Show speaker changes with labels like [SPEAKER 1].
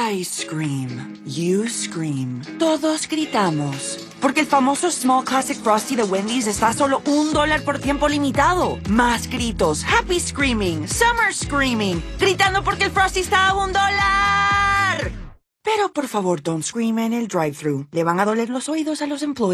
[SPEAKER 1] I scream. You scream. Todos gritamos. Porque el famoso Small Classic Frosty de Wendy's está a solo $1 por tiempo limitado. Más gritos. Happy Screaming. Summer Screaming. Gritando porque el Frosty está a $1. Pero por favor, don't scream en el drive-thru. Le van a doler los oídos a los employees.